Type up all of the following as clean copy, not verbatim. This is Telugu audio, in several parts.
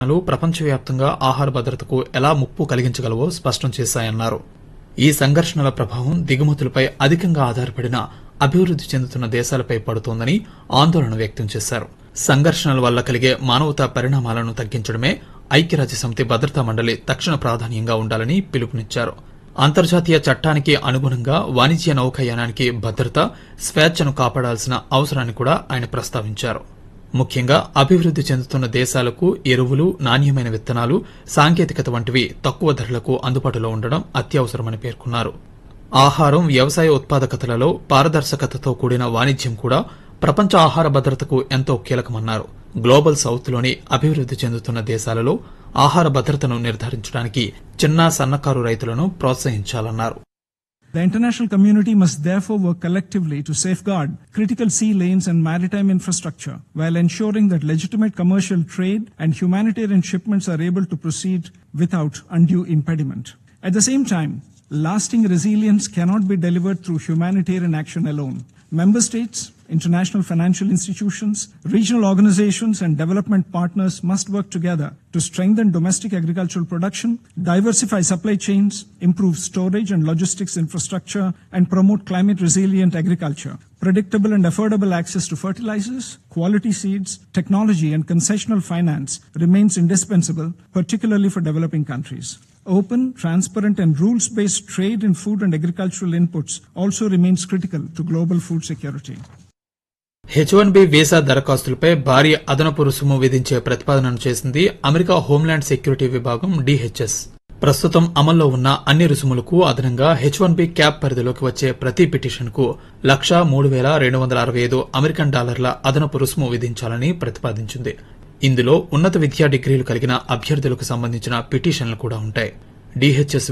ప్రపంచవ్యాప్తంగా ఆహార భద్రతకు ఎలా ముప్పు కలిగించగలవో స్పష్టం చేశాయన్నారు. ఈ సంఘర్షణల ప్రభావం దిగుమతులపై అధికంగా ఆధారపడిన అభివృద్ది చెందుతున్న దేశాలపై పడుతోందని ఆందోళన వ్యక్తం చేశారు. సంఘర్షణల వల్ల కలిగే మానవతా పరిణామాలను తగ్గించడమే ఐక్యరాజ్యసమితి భద్రతా మండలి తక్షణ ప్రాధాన్యంగా ఉండాలని పిలుపునిచ్చారు. అంతర్జాతీయ చట్టానికి అనుగుణంగా వాణిజ్య నౌకాయానానికి భద్రత, స్వేచ్ఛను కాపాడాల్సిన అవసరాన్ని కూడా ఆయన ప్రస్తావించారు. ముఖ్యంగా అభివృద్ది చెందుతున్న దేశాలకు ఎరువులు, నాణ్యమైన విత్తనాలు, సాంకేతికత వంటివి తక్కువ ధరలకు అందుబాటులో ఉండడం అత్యవసరమని పేర్కొన్నారు. ఆహారం, వ్యవసాయ ఉత్పాదకతలలో పారదర్శకతతో కూడిన వాణిజ్యం కూడా ప్రపంచ ఆహార భద్రతకు ఎంతో కీలకమన్నారు. గ్లోబల్ సౌత్లోని అభివృద్ది చెందుతున్న దేశాలలో ఆహార భద్రతను నిర్ధారించడానికి చిన్న, సన్నకారు రైతులను ప్రోత్సహించాలన్నారు. The international community must therefore work collectively to safeguard critical sea lanes and maritime infrastructure while ensuring that legitimate commercial trade and humanitarian shipments are able to proceed without undue impediment. At the same time, lasting resilience cannot be delivered through humanitarian action alone. Member states, international financial institutions, regional organizations and development partners must work together to strengthen domestic agricultural production, diversify supply chains, improve storage and logistics infrastructure, and promote climate-resilient agriculture. Predictable and affordable access to fertilizers, quality seeds, technology and concessional finance remains indispensable, particularly for developing countries. Open, transparent and rules-based trade in food and agricultural inputs also remains critical to global food security. H-1B visa దరఖాస్తులపై భారీ అదనపు రుసుము విధించే ప్రతిపాదనను చేసింది అమెరికా హోంల్యాండ్ సెక్యూరిటీ విభాగం DHS. ప్రస్తుతం అమల్లో ఉన్న అన్ని రుసుములకు అదనంగా H-1B క్యాప్ పరిధిలోకి వచ్చే ప్రతి పిటిషన్కు $1,03,265 అమెరికన్ డాలర్ల అదనపు రుసుము విధించాలని ప్రతిపాదించింది. ఇందులో ఉన్నత విద్యా డిగ్రీలు కలిగిన అభ్యర్థులకు సంబంధించిన పిటిషన్లు కూడా ఉంటాయి. DHS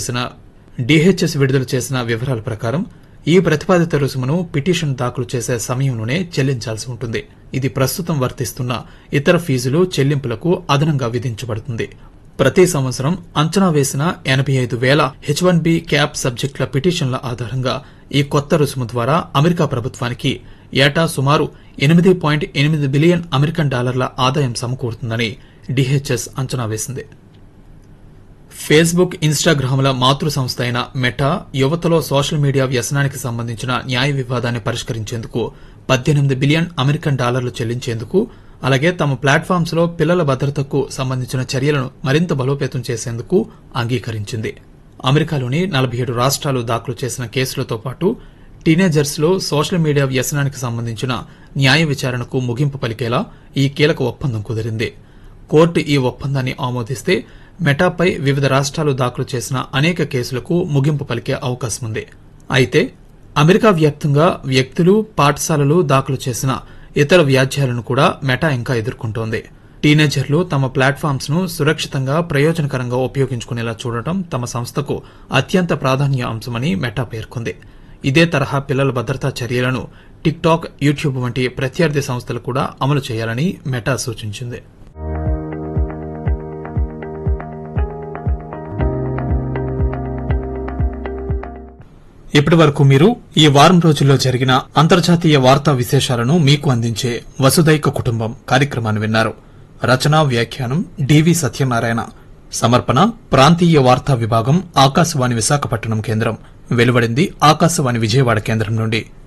విడుదల చేసిన వివరాల ప్రకారం ఈ ప్రతిపాదిత రుసుమును పిటిషన్ దాఖలు చేసే సమయంలోనే చెల్లించాల్సి ఉంటుంది. ఇది ప్రస్తుతం వర్తిస్తున్న ఇతర ఫీజులు, చెల్లింపులకు అదనంగా విధించబడుతుంది. ప్రతి సంవత్సరం అంచనా వేసిన 85,000 H-1B క్యాప్ సబ్జెక్టుల పిటిషన్ల ఆధారంగా ఈ కొత్త రుసుము ద్వారా అమెరికా ప్రభుత్వానికి ఏటా సుమారు $8.8 బిలియన్ అమెరికన్ డాలర్ల ఆదాయం సమకూరుతుందని DHS అంచనా వేసింది. ఫేస్బుక్, ఇన్స్టాగ్రామ్ల మాతృ సంస్థ అయిన మెటా యువతలో సోషల్ మీడియా వ్యసనానికి సంబంధించిన న్యాయ వివాదాన్ని పరిష్కరించేందుకు $18 బిలియన్ అమెరికన్ డాలర్లు చెల్లించేందుకు, అలాగే తమ ప్లాట్ఫామ్స్ లో పిల్లల భద్రతకు సంబంధించిన చర్యలను మరింత బలోపేతం చేసేందుకు అంగీకరించింది. అమెరికాలోని 47 రాష్ట్రాలు దాఖలు చేసిన కేసులతో పాటు టీనేజర్స్ లో సోషల్ మీడియా వ్యసనానికి సంబంధించిన న్యాయ విచారణకు ముగింపు పలికేలా ఈ కీలక ఒప్పందం కుదిరింది. కోర్టు ఈ ఒప్పందాన్ని ఆమోదిస్తే మెటాపై వివిధ రాష్ట్రాలు దాఖలు చేసిన అనేక కేసులకు ముగింపు పలికే అవకాశం ఉంది. అయితే అమెరికా వ్యాప్తంగా వ్యక్తులు, పాఠశాలలు దాఖలు చేసిన ఇతర వ్యాజ్యాలను కూడా మెటా ఇంకా ఎదుర్కొంటోంది. టీనేజర్లు తమ ప్లాట్ఫామ్స్ ను సురక్షితంగా, ప్రయోజనకరంగా ఉపయోగించుకునేలా చూడటం తమ సంస్థకు అత్యంత ప్రాధాన్య అంశమని మెటా పేర్కొంది. ఇదే తరహా పిల్లల భద్రతా చర్యలను టిక్టాక్, యూట్యూబ్ వంటి ప్రత్యర్థి సంస్థలు కూడా అమలు చేయాలని మెటా సూచించింది. ఇప్పటి వరకు మీరు ఈ వారం రోజుల్లో జరిగిన అంతర్జాతీయ వార్తా విశేషాలను మీకు అందించే వసుదైక కుటుంబం కార్యక్రమాన్ని విన్నారు. రచన, వ్యాఖ్యానం డివి సత్యనారాయణ. సమర్పణ ప్రాంతీయ వార్తా విభాగం, ఆకాశవాణి విశాఖపట్నం కేంద్రం. వెలువడింది ఆకాశవాణి విజయవాడ కేంద్రం నుండి.